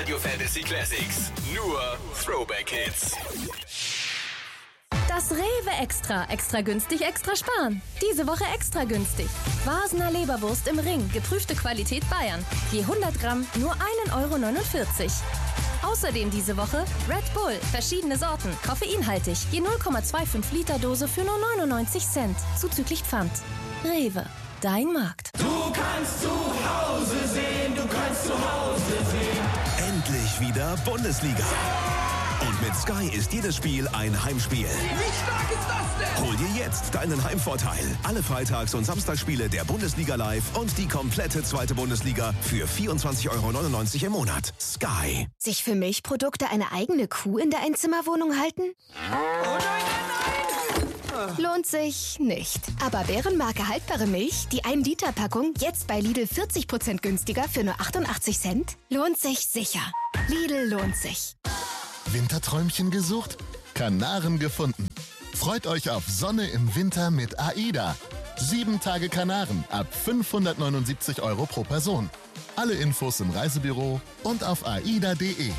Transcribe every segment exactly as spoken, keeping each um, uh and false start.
Radio Fantasy Classics. Nur Throwback Hits. Das Rewe Extra. Extra günstig, extra sparen. Diese Woche extra günstig. Vasener Leberwurst im Ring. Geprüfte Qualität Bayern. Je hundert Gramm nur ein Euro neunundvierzig. Außerdem diese Woche Red Bull. Verschiedene Sorten. Koffeinhaltig. Je null Komma fünfundzwanzig Liter Dose für nur neunundneunzig Cent. Zuzüglich Pfand. Rewe. Dein Markt. Du kannst zu Hause sehen. Du kannst zu Hause sehen. Endlich wieder Bundesliga. Und mit Sky ist jedes Spiel ein Heimspiel. Wie stark ist das denn? Hol dir jetzt deinen Heimvorteil. Alle Freitags- und Samstagsspiele der Bundesliga live und die komplette zweite Bundesliga für vierundzwanzig Euro neunundneunzig im Monat. Sky. Sich für Milchprodukte eine eigene Kuh in der Einzimmerwohnung halten? Oh nein, nein, nein! Lohnt sich nicht. Aber Bärenmarke haltbare Milch, die ein Liter Packung, jetzt bei Lidl vierzig Prozent günstiger für nur achtundachtzig Cent? Lohnt sich sicher. Lidl lohnt sich. Winterträumchen gesucht? Kanaren gefunden. Freut euch auf Sonne im Winter mit AIDA. Sieben Tage Kanaren ab fünfhundertneunundsiebzig Euro pro Person. Alle Infos im Reisebüro und auf aida punkt de.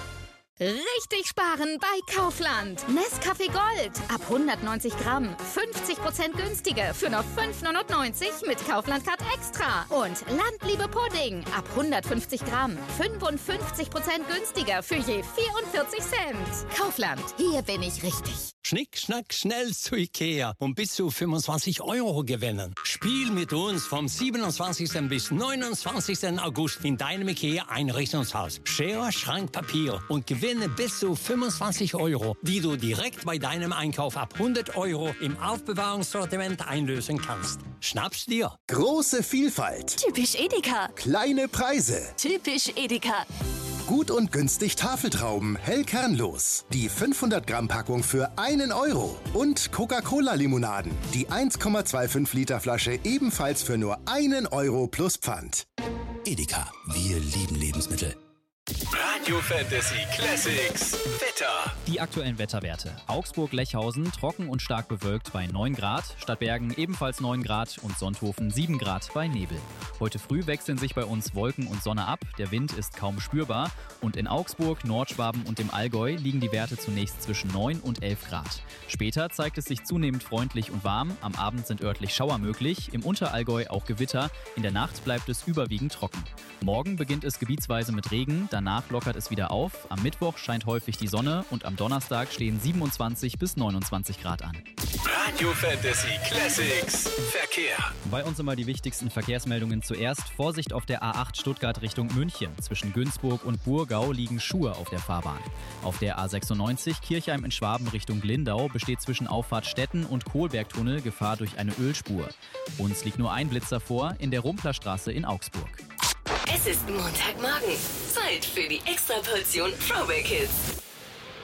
Richtig sparen bei Kaufland. Nescafé Gold ab hundertneunzig Gramm. fünfzig Prozent günstiger für nur fünf neunundneunzig mit Kaufland-Card Extra. Und Landliebe Pudding ab hundertfünfzig Gramm. fünfundfünfzig Prozent günstiger für je vierundvierzig Cent. Kaufland, hier bin ich richtig. Schnick, schnack, schnell zu Ikea und bis zu fünfundzwanzig Euro gewinnen. Spiel mit uns vom siebenundzwanzigsten bis neunundzwanzigsten August in deinem Ikea-Einrichtungshaus. Schere, Schrank, Papier und gewinne bis zu fünfundzwanzig Euro, die du direkt bei deinem Einkauf ab hundert Euro im Aufbewahrungssortiment einlösen kannst. Schnapp's dir. Große Vielfalt. Typisch Edeka. Kleine Preise. Typisch Edeka. Gut und günstig Tafeltrauben, hell kernlos. Die fünfhundert Gramm Packung für einen Euro. Und Coca-Cola-Limonaden. Die eins Komma fünfundzwanzig Liter Flasche ebenfalls für nur einen Euro plus Pfand. Edeka. Wir lieben Lebensmittel. Radio Fantasy Classics. Wetter. Die aktuellen Wetterwerte. Augsburg-Lechhausen trocken und stark bewölkt bei neun Grad, Stadtbergen ebenfalls neun Grad und Sonthofen sieben Grad bei Nebel. Heute früh wechseln sich bei uns Wolken und Sonne ab, der Wind ist kaum spürbar und in Augsburg, Nordschwaben und dem Allgäu liegen die Werte zunächst zwischen neun und elf Grad. Später zeigt es sich zunehmend freundlich und warm, am Abend sind örtlich Schauer möglich, im Unterallgäu auch Gewitter, in der Nacht bleibt es überwiegend trocken. Morgen beginnt es gebietsweise mit Regen, danach lockert es wieder auf, am Mittwoch scheint häufig die Sonne und am Donnerstag stehen siebenundzwanzig bis neunundzwanzig Grad an. Radio Fantasy Classics. Verkehr. Bei uns immer die wichtigsten Verkehrsmeldungen zuerst. Vorsicht auf der A acht Stuttgart Richtung München. Zwischen Günzburg und Burgau liegen Schuhe auf der Fahrbahn. Auf der A sechsundneunzig Kirchheim in Schwaben Richtung Lindau besteht zwischen Auffahrt Stetten und Kohlbergtunnel Gefahr durch eine Ölspur. Uns liegt nur ein Blitzer vor, in der Rumplerstraße in Augsburg. Es ist Montagmorgen. Zeit für die Extraportion Throwback Hits.